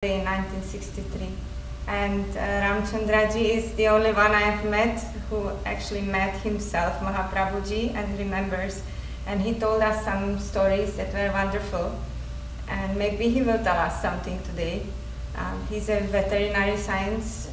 in 1963. And Ramchandraji is the only one I have met who actually met himself, Mahaprabhuji, and remembers. And he told us some stories that were wonderful. And maybe he will tell us something today. He's a veterinary science